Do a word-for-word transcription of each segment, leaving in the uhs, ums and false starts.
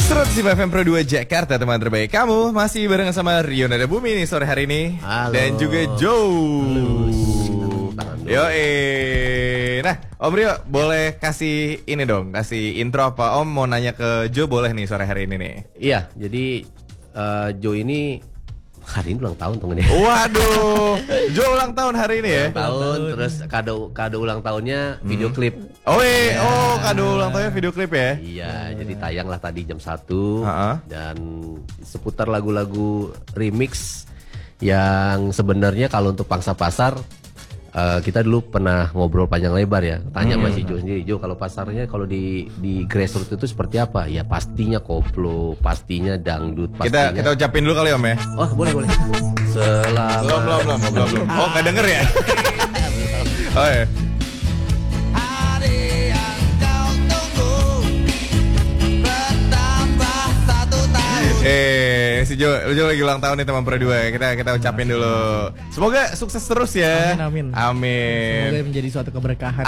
seratus lima F M Pro dua Jakarta, teman terbaik kamu. Masih bareng sama Rio Nada Bumi nih sore hari ini. Halo. Dan juga Joe. Yo eh, nah Om Rio boleh kasih ini dong, kasih intro apa? Om mau nanya ke Joe boleh nih sore hari ini nih. Iya, jadi uh, Joe ini hari ini ulang tahun temen ya. Waduh, Joe ulang tahun hari ini ya. Ulang tahun, terus kado kado ulang tahunnya video klip. Oh eh, oh kado ulang tahunnya video klip ya. Iya, jadi tayang lah tadi jam satu Ha-ha. dan seputar lagu-lagu remix yang sebenarnya kalau untuk pangsa pasar uh, kita dulu pernah ngobrol panjang lebar ya. Tanya Hmm. sama si Joe sendiri, Joe kalau pasarnya kalau di di grassroots itu seperti apa? Ya pastinya koplo, pastinya dangdut, Kita pastinya. kita ucapin dulu kali Om ya. Oh boleh boleh. Selamat. Belum belum belum belum belum. Oh nggak denger ya? Oh ya. Eh, si Jo, Jo lagi ulang tahun nih teman Pro dua. Kita kita ucapin dulu. Semoga sukses terus ya. Amin, amin. Amin. Semoga menjadi suatu keberkahan.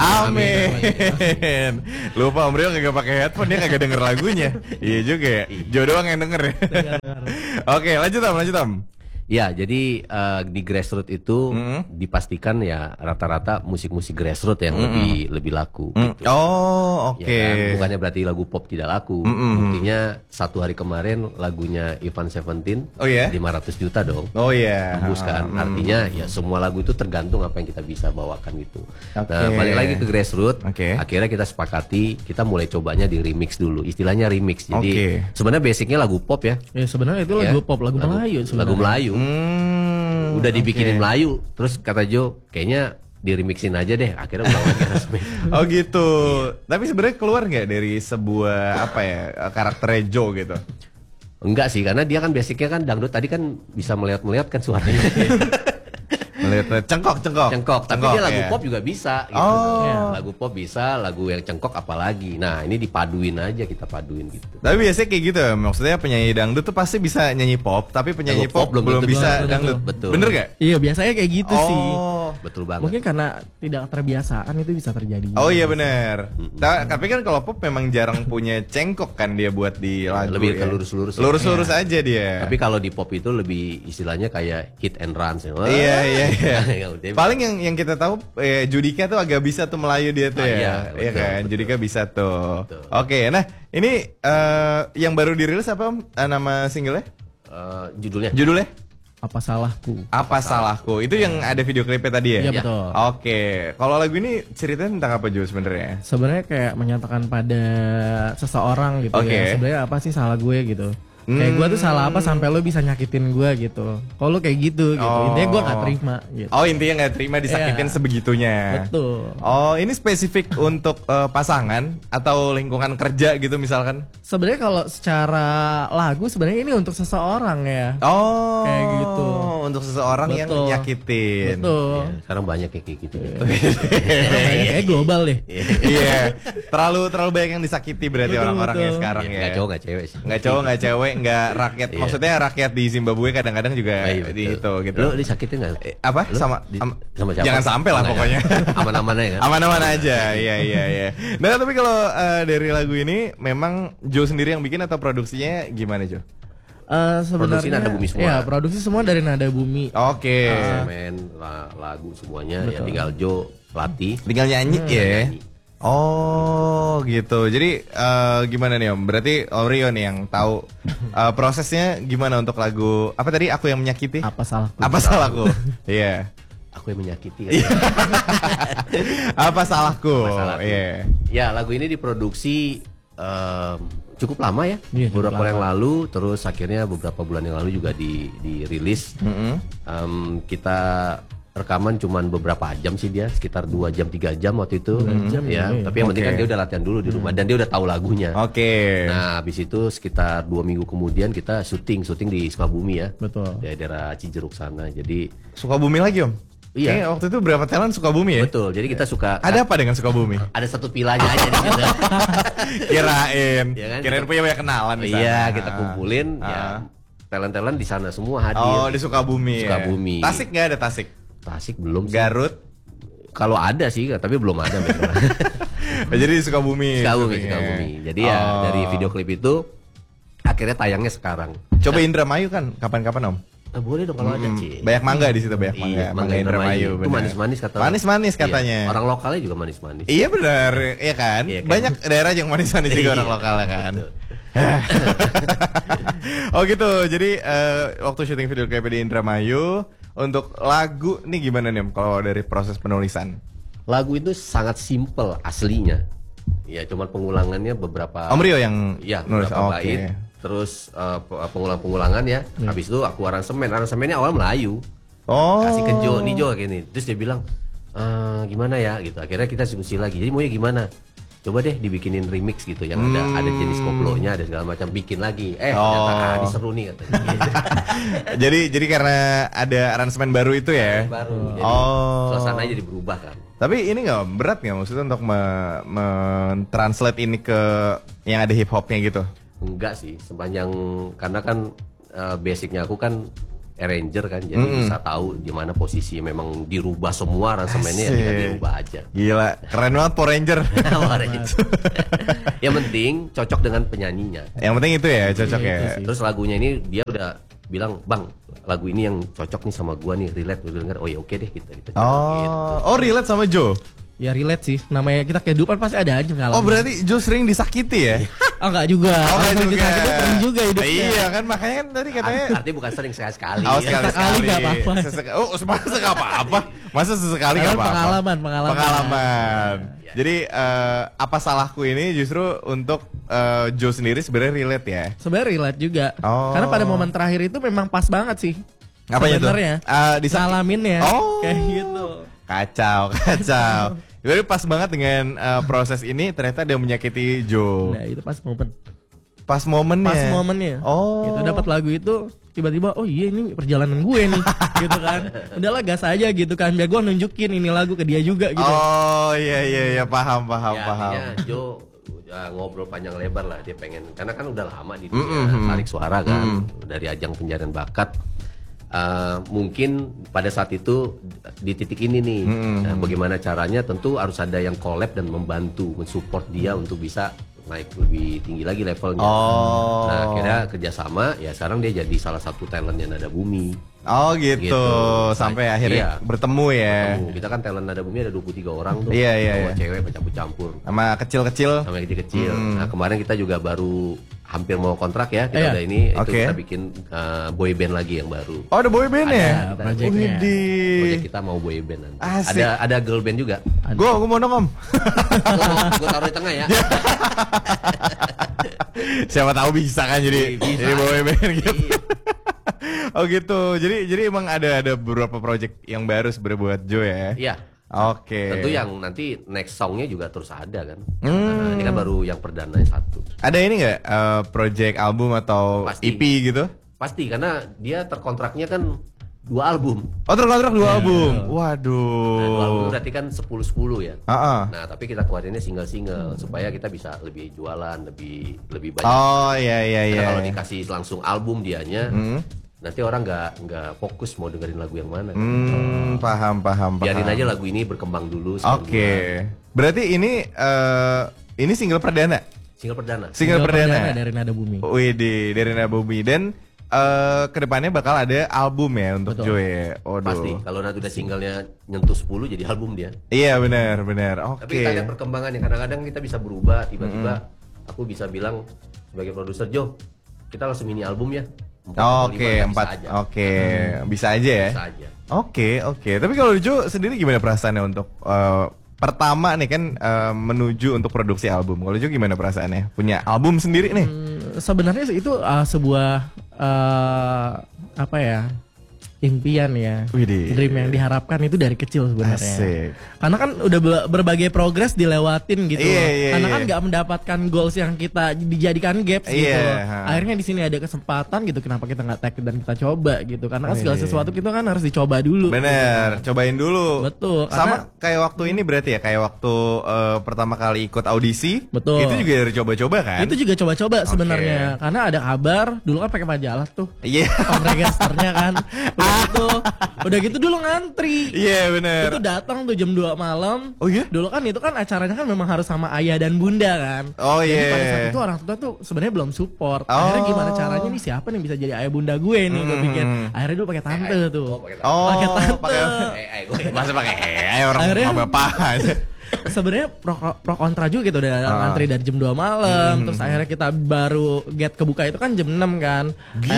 Amin. Lupa Om Rio kagak pakai headphone, dia kagak denger lagunya. Iya juga ya. Jo doang yang denger ya. Oke, lanjut Om, lanjut Om. Ya, jadi uh, di grassroots itu Mm. dipastikan ya rata-rata musik-musik grassroots yang Mm-mm. lebih lebih laku. Mm. Gitu. Oh, oke. Ya kan? Bukannya berarti lagu pop tidak laku. Mm-mm. Buktinya satu hari kemarin lagunya Ivan Seventeen Oh ya? lima ratus juta dong. Oh iya. Tembus kan. Mm. Artinya ya semua lagu itu tergantung apa yang kita bisa bawakan gitu. Oke. Nah, balik lagi ke grassroots. Oke. Akhirnya kita sepakati kita mulai cobanya di remix dulu. Istilahnya remix. Jadi Oke. sebenarnya basicnya lagu pop ya. Ya sebenarnya itu Ya. lagu pop, lagu Melayu sebenarnya. Lagu Melayu. Hmm, Udah dibikinin oke. Melayu, terus kata Joe kayaknya di remixin aja deh. Akhirnya ulang lagi resmi. Oh gitu. Tapi sebenarnya keluar nggak dari sebuah apa ya karakter Joe gitu? Enggak sih, karena dia kan basicnya kan dangdut, tadi kan bisa melihat-melihat kan suaranya. Melihat cengkok cengkok. Cengkok, tapi dia lagu ya. pop juga bisa gitu. Oh. Ya, lagu pop bisa, lagu yang cengkok apalagi. Nah, ini dipaduin aja, kita paduin gitu. Tapi biasanya kayak gitu ya, maksudnya penyanyi dangdut tuh pasti bisa nyanyi pop, tapi penyanyi Lagu pop, pop belum belum tentu bisa bisa. dangdut. Betul. Bener gak? Iya, biasanya kayak gitu sih. Oh. Betul banget. Mungkin karena tidak terbiasaan itu bisa terjadi. Oh iya bener. Ta- Tapi kan kalau pop memang jarang punya cengkok kan dia buat di lagu. Lebih ya. ke lurus-lurus ya. Lurus-lurus aja dia. Tapi kalau di pop itu lebih istilahnya kayak hit and runs ya. Wah. Iya iya iya. Ya udah. Paling yang yang kita tahu eh, Judika tuh agak bisa tuh Melayu dia tuh Ah, ya. iya, Iya betul, kan? betul. Judika bisa tuh. Betul. Oke, nah ini eh, yang baru dirilis apa Om? Eh, nama singlenya? Eh, judulnya Judulnya? Apa salahku? Apa salahku? Itu yang ada video klipnya tadi ya? Iya betul. Oke, kalau lagu ini ceritanya tentang apa Jo sebenarnya? Sebenarnya kayak menyatakan pada seseorang gitu Oke. ya. Sebenarnya apa sih salah gue gitu. Kayak gue tuh salah apa sampai lo bisa nyakitin gue gitu. Kalau lo kayak gitu gitu. Oh. Intinya gue gak terima gitu. Oh intinya nggak terima disakitin Iya. sebegitunya. Betul. Oh ini spesifik untuk eh, pasangan atau lingkungan kerja gitu misalkan? Sebenarnya kalau secara lagu sebenarnya ini untuk seseorang ya. Oh Kayak gitu. Untuk seseorang yang Betul. nyakitin. Betul. ya, sekarang banyak kayak gitu. Kayak global deh. Iya. Terlalu terlalu banyak yang disakiti berarti Betul, orang-orangnya betul. sekarang ya. Enggak cowok, enggak cewek sih. Nggak cowok, nggak cewek, nggak rakyat. Iya. Maksudnya rakyat di Zimbabwe kadang-kadang juga Oh, iya, di betul. itu gitu. Lu disakitin enggak? Eh, apa? Lu Sama di- am- sama siapa? Jangan sampai lah Oh, enggak pokoknya. ya? Aman-aman aja kan? Aman-aman aja, iya iya iya. Nah tapi kalau eh, dari lagu ini memang Joe sendiri yang bikin atau produksinya gimana Jo? Eh, sebenarnya Produksi Nada Bumi semua. Ya, produksi semua dari Nada Bumi. Oke. Semen, la- lagu semuanya ya tinggal Joe latih. Tinggal nyanyi ya. nyanyi. Oh gitu. Jadi eh, gimana nih Om? Berarti Om Rio nih yang tahu eh, prosesnya gimana untuk lagu apa tadi aku yang menyakiti? Apa salahku? Apa salahku? Iya. Aku yang menyakiti kan. Apa salahku? Apa salahku? Iya. Ya, lagu ini diproduksi em, cukup lama ya. Iya, cukup beberapa lama. yang lalu, terus akhirnya beberapa bulan yang lalu juga di dirilis. Mm-mm. Em, kita rekaman cuman beberapa jam sih dia, sekitar dua jam tiga jam waktu itu. jam ya, ya, tapi yang penting Oke. kan dia udah latihan dulu di rumah dan dia udah tahu lagunya. Oke. Nah, habis itu sekitar dua minggu kemudian kita syuting, syuting di Sukabumi ya. Betul. Di daerah Cijeruk sana. Jadi Sukabumi lagi Om? Iya. Kayaknya waktu itu berapa talent Sukabumi ya? betul. Jadi kita suka Ada apa dengan Sukabumi? ada satu pilanya aja di situ. Kirain. Ya kan? Kirain punya banyak kenalan di sana. Iya, kita kumpulin Ah. ya. Talent-talent di sana semua hadir. Oh, di Sukabumi. ya. Sukabumi. Tasik nggak ada Tasik? Tasik belum sih. Garut. Kalau ada sih, tapi belum ada memang. Jadi di Sukabumi. Sukabumi, syutingnya. Sukabumi. Jadi ya Oh. dari video klip itu akhirnya tayangnya sekarang. Coba Indramayu kan kapan-kapan Om? Nah, boleh dong kalau ada Hmm, Ci. banyak mangga di situ, banyak mangga. Iya, mangga Indramayu. Itu benar. manis-manis katanya. Manis-manis katanya. Iya, orang lokalnya juga manis-manis. Iya benar, iya kan? Iya kan? Banyak daerah yang manis-manis juga Iya. orang lokalnya kan. Oh gitu. Jadi eh, waktu syuting video klip di Indramayu, untuk lagu nih gimana nih Om kalau dari proses penulisan? Lagu itu sangat simple aslinya. Ya, cuman pengulangannya beberapa. Om Rio yang Iya, nulis. beberapa Oke. bait. Terus uh, pengulang-pengulangan ya. Habis itu aku aransemen. Aransemennya awal Melayu. Oh. Kasih ke Jo, nih Jo gini. Terus dia bilang, "Eh, gimana ya?" gitu. Akhirnya kita diskusi lagi. Jadi maunya gimana? Coba deh dibikinin remix gitu yang ada Hmm. ada jenis koplonya, ada segala macam, bikin lagi. Eh, Oh. ternyata ah, ini seru nih katanya. jadi jadi karena ada aransemen baru itu ya. Baru. Jadi Oh. suasananya jadi berubah kan. Tapi ini nggak berat nggak maksudnya untuk me- men-translate ini ke yang ada hip hopnya gitu? Enggak sih, sepanjang karena kan uh, basicnya aku kan arranger kan, jadi Mm-mm. bisa tahu di mana posisi memang dirubah semua aransemennya ya tinggal Asik. dirubah aja. Gila, keren banget Power Ranger. Yang penting cocok dengan penyanyinya. Yang penting itu ya, cocok Iya, ya. itu sih. Terus lagunya ini dia udah bilang, "Bang, lagu ini yang cocok nih sama gua nih, relate." Udah denger, "Oh ya oke deh kita kita." Oh, oh relate sama Joe. Ya relate sih, namanya kita kehidupan pasti ada aja pengalaman. Oh berarti Joe sering disakiti ya? Oh enggak juga. Oh Orang enggak kita juga. kita pernah juga hidupnya. Iya kan makanya kan tadi katanya. Artinya bukan sering sekali-sekali. Oh sekali Sekali sekali. nggak apa-apa. Sesek- oh masa nggak apa-apa? Masa sesekali nggak Karena apa-apa? pengalaman, pengalaman. Pengalaman. Jadi eh, apa salahku ini justru untuk eh, Joe sendiri sebenarnya relate ya? Sebenarnya relate juga. Oh. Karena pada momen terakhir itu memang pas banget sih. Apanya tuh? Sebenarnya. Eh, disak- Salamin ya. Oh. Kayak gitu. Kacau, kacau. Jadi pas banget dengan eh, proses ini ternyata dia menyakiti Joe. Nah, itu pas momen. Pas momennya. Pas momennya. Oh. Gitu dapat lagu itu tiba-tiba oh iya ini perjalanan gue nih gitu kan. Udahlah gas aja gitu kan. Biar gue nunjukin ini lagu ke dia juga gitu. Oh iya iya iya paham paham Ya, paham. artinya Jo udah ngobrol panjang lebar lah, dia pengen, karena kan udah lama di dunia Mm-mm. tarik suara kan, dari ajang pencarian bakat. Uh, mungkin pada saat itu di titik ini nih, nah, bagaimana caranya, tentu harus ada yang collab dan membantu mensupport dia untuk bisa naik lebih tinggi lagi levelnya. Oh. Nah, akhirnya kerjasama, ya sekarang dia jadi salah satu talentnya Nada Bumi. Oh gitu, Gitu. sampai Iya. akhirnya bertemu ya. Ketemu. Kita kan talent Nada Bumi ada dua puluh tiga orang tuh, Iya, iya, cowok iya. cewek campur-campur. Sama kecil-kecil. Sama yang kecil-kecil. Hmm. Nah, kemarin kita juga baru hampir mau kontrak ya, kita Iya. udah ini, itu Oke. kita bikin uh, boy band lagi yang baru. Oh ada boy band ya? Ada projectnya. Widih. Project kita mau boy band nanti. Asik. Ada ada girl band juga. Gue gue mau dong om. Gue taruh di tengah ya. Siapa tahu bisa kan jadi Bisa. jadi boy band gitu. Iya. Oh gitu. Jadi jadi emang ada ada beberapa project yang baru sebenarnya buat Joe ya. Iya. Oke. Tentu yang nanti next songnya juga terus ada kan. Hmm. Nah, ini kan baru yang perdana satu. Ada ini nggak eh, project album atau Pasti. E P gitu? Pasti karena dia terkontraknya kan dua album. Oh terkontrak dua Iya. album. Nah, dua album Waduh. berarti kan sepuluh sepuluh ya. Ah, ah. Nah, tapi kita keluarinnya single-single supaya kita bisa lebih jualan, lebih lebih banyak. Oh iya iya Karena iya. kalau dikasih langsung album dianya, Hmm. nanti orang nggak nggak fokus mau dengerin lagu yang mana. Hmm, paham paham paham. Biarin aja lagu ini berkembang dulu. Oke. sebulan. Berarti ini eh ini single perdana. Single perdana. Single, perdana. dari Nada Bumi. Wih di dari Nabobi dan eh kedepannya bakal ada album ya untuk Betul. Joe. Waduh. Pasti. Kalau nanti udah singlenya nyentuh sepuluh jadi album dia. Iya benar benar. Oke. Tapi kita lihat perkembangannya. Kadang-kadang kita bisa berubah. Tiba-tiba aku bisa bilang sebagai produser, Jo, kita langsung mini album ya. Empat atau Oke, lima, bisa empat. aja. Oke, bisa aja ya. Bisa aja. Oke, oke. Tapi kalau Joe sendiri gimana perasaannya untuk eh, pertama nih kan eh, menuju untuk produksi album. Kalau Joe gimana perasaannya? Punya album sendiri nih? Hmm, sebenarnya sih itu uh, sebuah uh, apa ya, impian ya, Widih. dream yang diharapkan itu dari kecil sebenarnya. Asik. Karena kan udah be- berbagai progres dilewatin gitu. Iya, iya, Karena iya. kan nggak mendapatkan goals yang kita dijadikan gaps Iya, gitu. ha. Akhirnya di sini ada kesempatan gitu. Kenapa kita nggak take dan kita coba gitu? Karena kan Iya, segala iya. sesuatu kita kan harus dicoba dulu. Bener, cobain dulu. Betul, Sama karena- kayak waktu ini berarti ya, kayak waktu eh, pertama kali ikut audisi. Betul. Itu juga dari coba-coba kan? Itu juga coba-coba Oke. sebenarnya. Karena ada kabar dulu kan pakai majalah tuh. Iya. Kongregasternya kan. Udah gitu. Udah gitu dulu ngantri. Iya yeah, bener. Itu datang tuh jam dua malam. Oh iya? Dulu kan itu kan acaranya kan memang harus sama ayah dan bunda kan. Oh iya. Jadi Yeah. pada saat itu orang tua tuh sebenarnya belum support. Oh. Akhirnya gimana caranya nih siapa nih bisa jadi ayah bunda gue nih? Gue pikir. Akhirnya dulu pakai tante tuh. Oh, pakai tante. pakai Eh, gue masa pakai eh orang Akhirnya- sama bapak aja. Sebenarnya pro, pro kontra juga gitu udah Ah. ngantri dari jam dua malam. Hmm. Terus akhirnya kita baru get kebuka itu kan jam enam kan.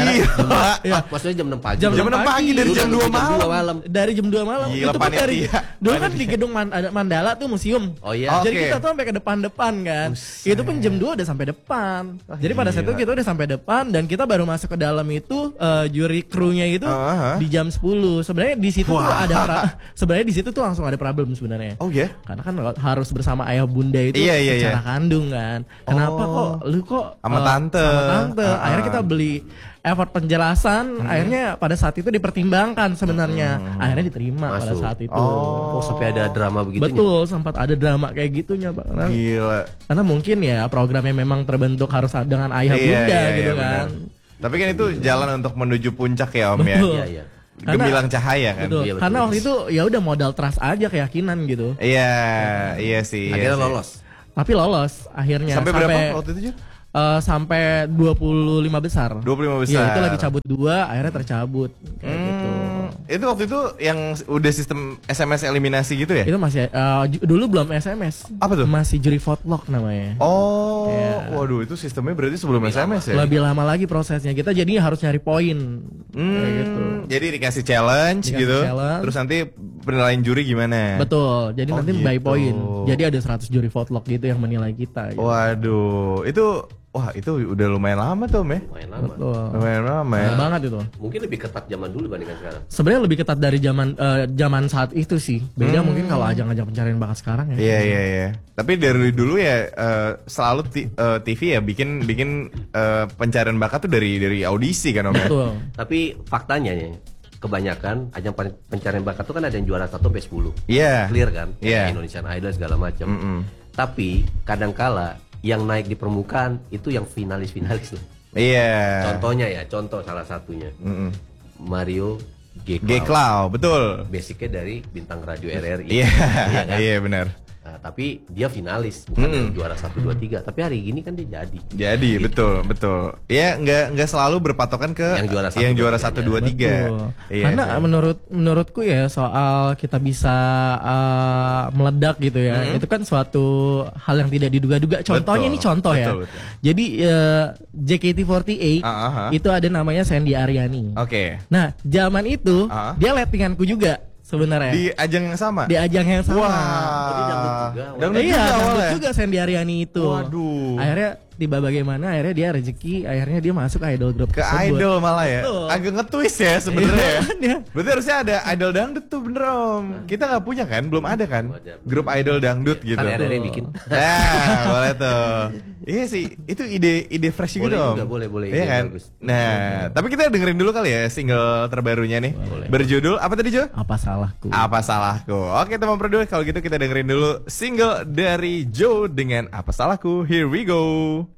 Gila. Iya. maksudnya jam enam pagi. Jam Jam enam pagi dari Dulu jam dua jam dua malam. malam. Dari jam dua malam. Gila, itu pun dari panitia. dulu kan Panitia. di gedung Man- ada Mandala tuh museum. Oh iya. Oke. Jadi kita tuh sampai ke depan-depan kan. Itu pun jam dua udah sampai depan. Jadi pada saat itu kita udah sampai depan dan kita baru masuk ke dalam itu eh, juri krunya itu Ah. di jam sepuluh. Sebenarnya di situ tuh Wah. ada pra- sebenarnya di situ tuh langsung ada problem sebenarnya. Oh ya? Karena kan harus bersama ayah bunda itu Iya, iya, secara iya. kandung kan. Kenapa Oh. kok lu kok Sama eh, tante. Sama tante. Ah, Akhirnya ah. kita beli effort penjelasan. Akhirnya pada saat itu dipertimbangkan sebenarnya. Akhirnya diterima pada Masuk. saat itu. Oh, sampai ada drama begitu. Betul, sempat ada drama kayak gitunya Pak. Karena, Gila. karena mungkin ya programnya memang terbentuk harus dengan ayah Iya, bunda iya, gitu iya, kan. benar. Tapi kan itu jalan untuk menuju puncak ya Om ya. Betul. Iya, iya. Karena- Gemilang cahaya kan. Betul. Iya, betul. Karena waktu itu ya udah modal trust aja keyakinan gitu. Iya, iya sih. iya Akhirnya sih. lolos. Tapi lolos akhirnya Sampai berapa waktu itu Ju? eh, sampai dua puluh lima besar. dua puluh lima Iya, besar. itu lagi cabut dua, akhirnya tercabut kayak gitu. Hmm, itu waktu itu yang udah sistem S M S eliminasi gitu ya? Itu masih eh, ju- dulu belum S M S. Apa tuh? Masih juri vote namanya. Oh, Iya. waduh itu sistemnya berarti sebelum S M S ya? Lebih lama lagi prosesnya. Kita jadi harus nyari poin. Hmm, Kayak gitu. Jadi dikasih challenge Dikasih gitu, challenge. terus nanti penilaian juri gimana? Betul. Jadi Oh, nanti gitu. by poin. Jadi ada seratus juri vote log gitu yang menilai kita gitu. Waduh, itu wah itu udah lumayan lama tuh, Meh. Lumayan lama. Betul. Lumayan lama ya. Benar banget itu. Mungkin lebih ketat zaman dulu dibandingkan sekarang. Sebenarnya lebih ketat dari zaman eh, zaman saat itu sih. Beda mungkin kalau ajang-ajang pencarian bakat sekarang ya. Hmm. Iya iya iya. Tapi dari dulu ya eh, selalu ti- eh, T V ya bikin bikin eh, pencarian bakat tuh dari dari audisi kan Om ya? Betul. Tapi faktanya nih, kebanyakan ajang pen- pencarian bakat itu kan ada yang juara satu sampai sepuluh. Iya. Clear kan? Iya. Kayak Indonesian Idol segala macam. Mm-mm. Tapi kadangkala yang naik di permukaan itu yang finalis-finalis loh. Iya. Contohnya ya, contoh salah satunya Mm-mm. Mario G. G Cloud, betul. Basicnya dari bintang radio R R I. Iya, kan? iya benar. Nah, tapi dia finalis, bukan yang juara satu dua tiga. Tapi hari gini kan dia jadi. Jadi betul betul. Ya nggak nggak selalu berpatokan ke Yang juara satu, yang juara dua, satu tiga. dua tiga. Betul. Iya, Karena iya. menurut menurutku ya soal kita bisa uh, meledak gitu ya, itu kan suatu hal yang tidak diduga-duga. Contohnya Betul. ini contoh ya. Betul, betul. Jadi uh, J K T empat delapan Ah, ah, ah. itu ada namanya Sandy Aryani. Oke. Nah, zaman itu Ah. dia lettinganku juga sebenarnya Di ajang yang sama. di ajang yang sama. Wah. Jadi dangdut juga, awalnya. Dangdut Iya, juga dangdut awalnya. juga Sandy Aryani itu. Waduh. Akhirnya tiba bagaimana akhirnya dia rezeki, akhirnya dia masuk ke idol group Ke tersebut. idol malah ya. Betul. Agak nge-twist ya sebenarnya ya. Iya. Berarti harusnya ada idol dangdut tuh bener Om. Kita nggak punya kan? Belum ada kan? Belum ada. Grup idol dangdut gitu. Kan R R I yang bikin. Nah, boleh tuh. Iya sih, itu ide ide fresh Boleh juga Om. juga, boleh, boleh. Iya Ide kan? bagus. Nah, tapi kita dengerin dulu kali ya single terbarunya nih. Berjudul apa tadi Jo? Apa salahku? Apa salahku? Oke teman produser, kalau gitu kita dengerin dulu single dari Joe dengan Apa Salahku. Here we go.